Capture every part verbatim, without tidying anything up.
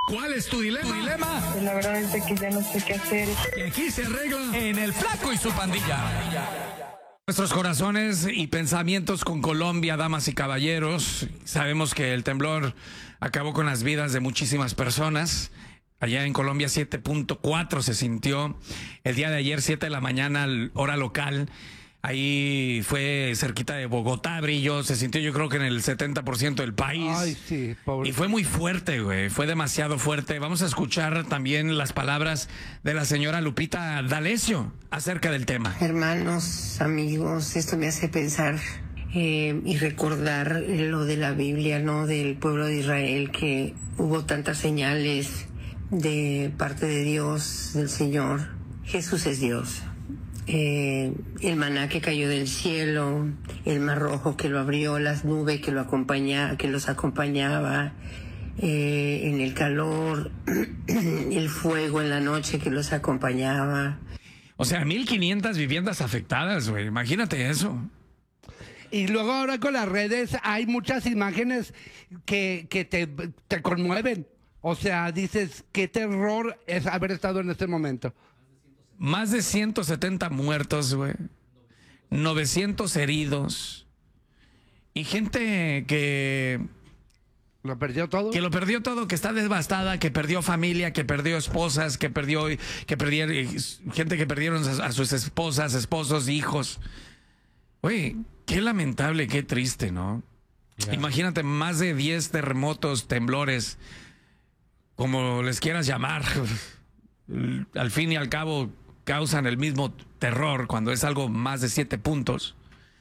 ¿Cuál es tu dilema? ¿Tu dilema? Pues la verdad es que ya no sé qué hacer. Y aquí se arregla en El Flaco y su pandilla. Nuestros corazones y pensamientos con Colombia, damas y caballeros. Sabemos que el temblor acabó con las vidas de muchísimas personas. Allá en Colombia siete punto cuatro se sintió el día de ayer, siete de la mañana, hora local. Ahí fue cerquita de Bogotá, brilló, se sintió yo creo que en el setenta por ciento del país. Ay, sí, pobre. Y fue muy fuerte, güey, fue demasiado fuerte. Vamos a escuchar también las palabras de la señora Lupita D'Alessio acerca del tema. Hermanos, amigos, esto me hace pensar eh, y recordar lo de la Biblia, ¿no? Del pueblo de Israel, que hubo tantas señales de parte de Dios, del Señor. Jesús es Dios. Eh, el maná que cayó del cielo, el mar rojo que lo abrió, las nubes que lo acompaña, que los acompañaba eh, en el calor, el fuego en la noche que los acompañaba. O sea, mil quinientas viviendas afectadas, güey, imagínate eso. Y luego ahora con las redes hay muchas imágenes que, que te, te conmueven. O sea, dices, qué terror es haber estado en este momento. Más de ciento setenta muertos, güey. novecientos heridos. Y gente que... ¿Lo perdió todo? Que lo perdió todo, que está devastada, que perdió familia, que perdió esposas, que perdió... que perdieron, gente que perdieron a, a sus esposas, esposos, hijos. Güey, qué lamentable, qué triste, ¿no? Yeah. Imagínate más de diez terremotos, temblores, como les quieras llamar. Al fin y al cabo causan el mismo terror cuando es algo más de siete puntos.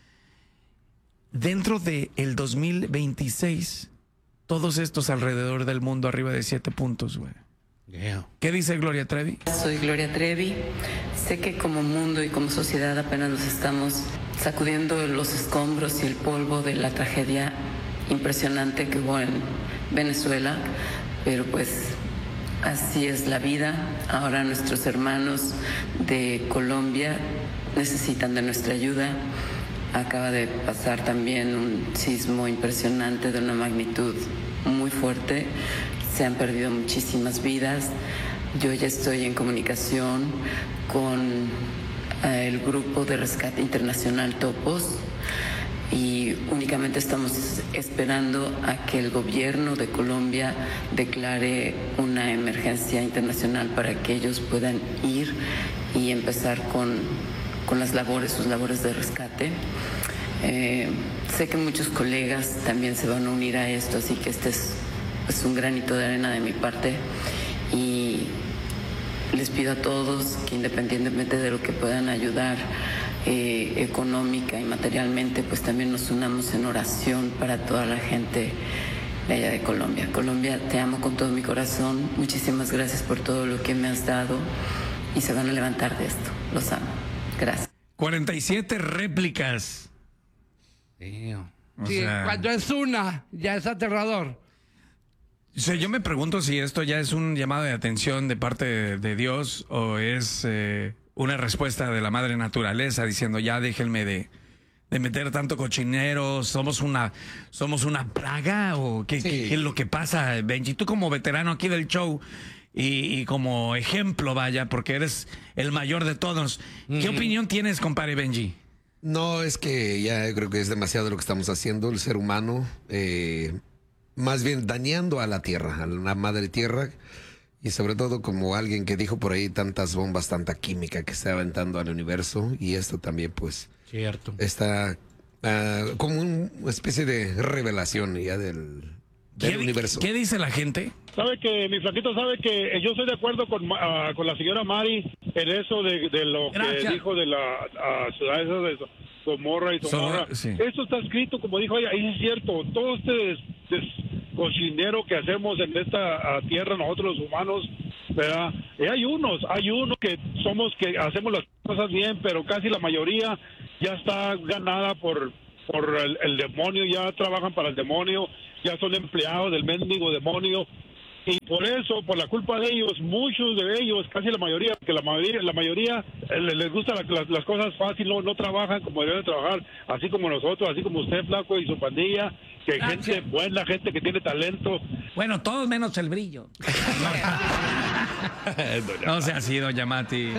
Dentro de el dos mil veintiséis, todos estos alrededor del mundo arriba de siete puntos, güey. Yeah. ¿Qué dice Gloria Trevi? Soy Gloria Trevi. Sé que como mundo y como sociedad apenas nos estamos sacudiendo los escombros y el polvo de la tragedia impresionante que hubo en Venezuela, pero pues así es la vida. Ahora nuestros hermanos de Colombia necesitan de nuestra ayuda. Acaba de pasar también un sismo impresionante de una magnitud muy fuerte. Se han perdido muchísimas vidas. Yo ya estoy en comunicación con eh, el grupo de rescate internacional Topos. Y únicamente estamos esperando a que el gobierno de Colombia declare una emergencia internacional para que ellos puedan ir y empezar con, con las labores, sus labores de rescate. Eh, sé que muchos colegas también se van a unir a esto, así que este es, es un granito de arena de mi parte. Y les pido a todos que independientemente de lo que puedan ayudar, Eh, económica y materialmente, pues también nos unamos en oración para toda la gente de allá de Colombia. Colombia, te amo con todo mi corazón. Muchísimas gracias por todo lo que me has dado y se van a levantar de esto. Los amo. Gracias. cuarenta y siete réplicas. Damn. O Sí, sea, cuando es una, ya es aterrador. o sea, yo me pregunto si esto ya es un llamado de atención de parte de, de Dios o es... Eh, una respuesta de la madre naturaleza diciendo ya déjenme de, de meter tanto cochinero, somos una somos una plaga o qué, sí. qué, qué es lo que pasa, Benji, tú como veterano aquí del show y, y como ejemplo, vaya, porque eres el mayor de todos, ¿qué mm. opinión tienes, compadre Benji? No, es que ya creo que es demasiado lo que estamos haciendo, el ser humano, eh, más bien dañando a la tierra, a la madre tierra. Y sobre todo como alguien que dijo por ahí tantas bombas, tanta química que está aventando al universo. Y esto también pues Cierto. está uh, como una especie de revelación ya del, del ¿Qué, universo. ¿Qué dice la gente? Sabe que mi flaquito sabe que yo estoy de acuerdo con, uh, con la señora Mari en eso de, de lo Gracias. que dijo de la uh, ciudad esa de Gomorra y Gomorra. So, sí. Esto está escrito, como dijo ella, y es cierto, todo este des, des, cochinero que hacemos en esta uh, tierra nosotros los humanos, ¿verdad? Y hay unos, hay unos que somos, que hacemos las cosas bien, pero casi la mayoría ya está ganada por, por el, el demonio, ya trabajan para el demonio, ya son empleados del mendigo demonio. Y por eso, por la culpa de ellos, muchos de ellos, casi la mayoría, que la mayoría, la mayoría les, les gustan la, las, las cosas fáciles, no, no trabajan como deben trabajar, así como nosotros, así como usted, Flaco, y su pandilla, que hay gente Gracias. buena, gente que tiene talento. Bueno, todos menos el brillo. No sea así, doña Mati.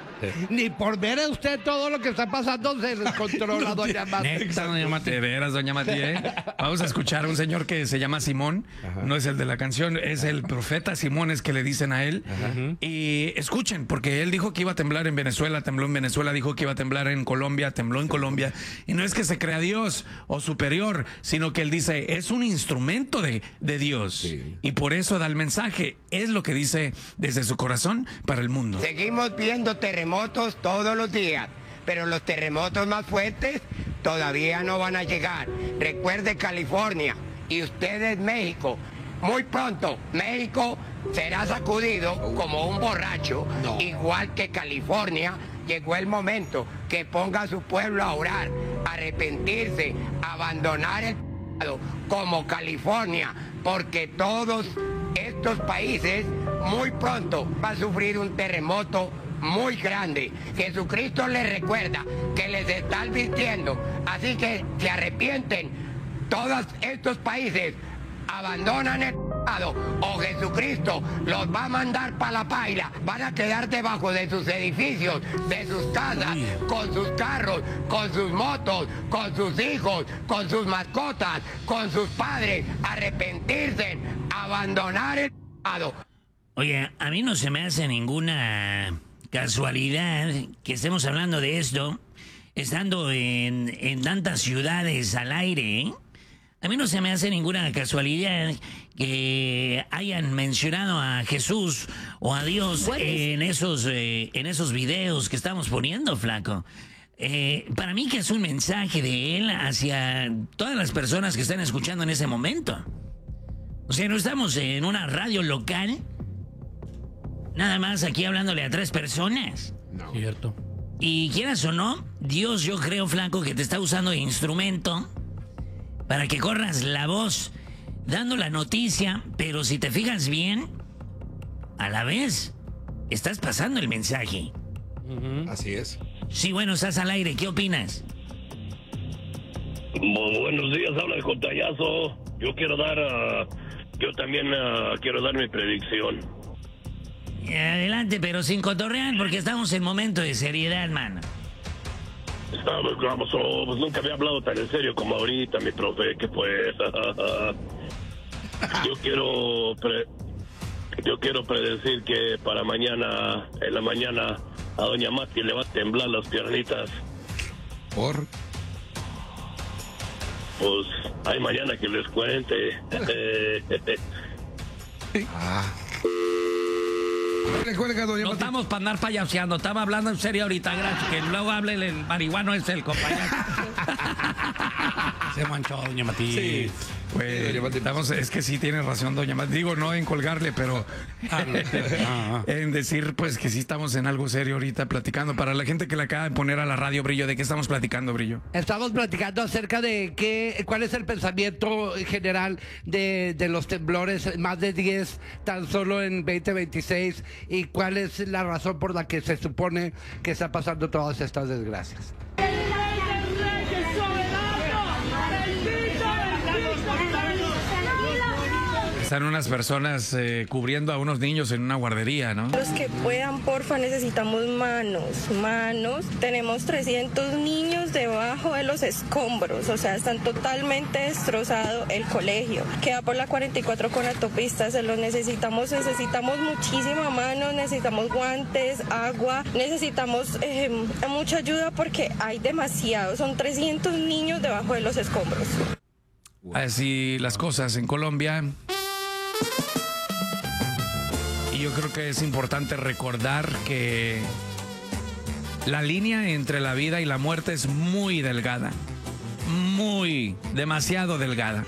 Ni por ver a usted todo lo que está pasando se descontrola, doña Mati. Neta, doña Mati. De veras, doña Mati, ¿eh? Vamos a escuchar a un señor que se llama Simón. Ajá. No es el de la canción, es el profeta Simón, es que le dicen a él. Ajá. Y escuchen, porque él dijo que iba a temblar en Venezuela, tembló en Venezuela, dijo que iba a temblar en Colombia, tembló en Colombia. Y no es que se crea Dios o superior, sino que él dice, es un instrumento de, de Dios. Sí. Y por eso da el mensaje. Es lo que dice desde su corazón para el mundo. Seguimos viendo terremotos todos los días, pero los terremotos más fuertes todavía no van a llegar. Recuerde California y ustedes México. Muy pronto México será sacudido como un borracho, no. Igual que California. Llegó el momento que ponga a su pueblo a orar, arrepentirse, abandonar el pecado como California, porque todos estos países muy pronto van a sufrir un terremoto muy grande. Jesucristo les recuerda que les está advirtiendo, así que se arrepienten todos estos países, abandonan el pecado o Jesucristo los va a mandar para la paila, van a quedar debajo de sus edificios, de sus casas, con sus carros, con sus motos, con sus hijos, con sus mascotas, con sus padres, arrepentirse, abandonar el pecado. Oye, a mí no se me hace ninguna casualidad que estemos hablando de esto, estando en, en tantas ciudades al aire, ¿eh? A mí no se me hace ninguna casualidad que hayan mencionado a Jesús o a Dios en esos, eh, en esos videos que estamos poniendo, Flaco. Eh, para mí que es un mensaje de él hacia todas las personas que están escuchando en ese momento. O sea, no estamos en una radio local, nada más aquí hablándole a tres personas. No. Cierto. Y quieras o no, Dios, yo creo, Flaco, que te está usando de instrumento para que corras la voz, dando la noticia, pero si te fijas bien, a la vez, estás pasando el mensaje. Uh-huh. Así es. Sí, bueno, estás al aire, ¿qué opinas? Buenos días, habla el Contallazo. Yo quiero dar, uh, yo también uh, quiero dar mi predicción. Adelante, pero sin cotorrear, porque estamos en momento de seriedad, mano. Estamos, vamos, oh, pues nunca había hablado tan en serio como ahorita, mi profe, que pues... yo quiero... Pre, yo quiero predecir que para mañana, en la mañana, a doña Mati le va a temblar las piernitas. ¿Por? Pues, hay mañana que les cuente. Ah... No estamos para andar payaseando, estaba hablando en serio ahorita, gracias, que luego hable el marihuano es el compañero. Se manchó, doña Mati. Sí. Pues, estamos, es que sí tiene razón, doña Mati. Digo, no en colgarle, pero en decir, pues, que sí estamos en algo serio ahorita platicando. Para la gente que le acaba de poner a la radio, Brillo, ¿de qué estamos platicando, Brillo? Estamos platicando acerca de qué, cuál es el pensamiento general de, de los temblores, más de diez tan solo en veinte veintiséis, y cuál es la razón por la que se supone que está pasando todas estas desgracias. Están unas personas eh, cubriendo a unos niños en una guardería, ¿no? Los que puedan, porfa, necesitamos manos, manos. Tenemos trescientos niños debajo de los escombros, o sea, están totalmente destrozado el colegio. Queda por la cuarenta y cuatro con autopistas, se los necesitamos, necesitamos muchísima mano, necesitamos guantes, agua, necesitamos eh, mucha ayuda porque hay demasiado, son trescientos niños debajo de los escombros. Así las cosas en Colombia. Y yo creo que es importante recordar que la línea entre la vida y la muerte es muy delgada. Muy, demasiado delgada.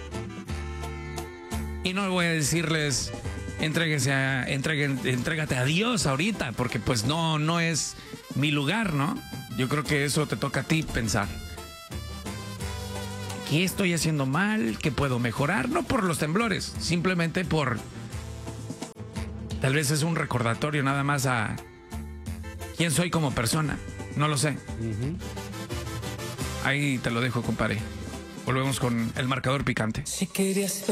Y no voy a decirles, entréguese a, entreguen, entrégate a Dios ahorita, porque pues no, no es mi lugar, ¿no? Yo creo que eso te toca a ti pensar. ¿Qué estoy haciendo mal? ¿Qué puedo mejorar? No por los temblores, simplemente por... Tal vez es un recordatorio nada más a... quién soy como persona. No lo sé. Uh-huh. Ahí te lo dejo, compadre. Volvemos con el marcador picante. Si querías